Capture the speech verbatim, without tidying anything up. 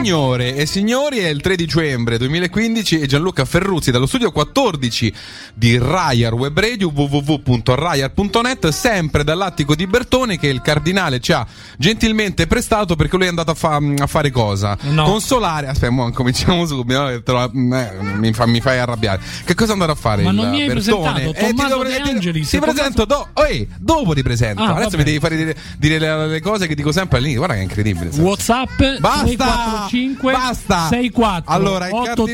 Signore e signori, è il tre dicembre duemilaquindici e Gianluca Ferruzzi dallo studio quattordici di Raiar Web Radio, w w w punto raiar punto net, sempre dall'attico di Bertone che il cardinale ci ha gentilmente prestato perché lui è andato a, fa- a fare cosa? No. Consolare. Aspetta, mo cominciamo subito, no? Te lo- eh, mi, fa- mi fai arrabbiare. Che cosa è andato a fare? Ma il non mi hai Bertone? presentato, Eh, ti Tommaso dovrei- De ti- Angelis, Ti presento do- oh, ehi, dopo ti presento. Ah, Adesso vabbè. mi devi fare dire, dire le, le cose che dico sempre all'inizio. Guarda che è incredibile. WhatsApp Basta! sei quattro cinque Basta! sei quattro Allora, il otto tre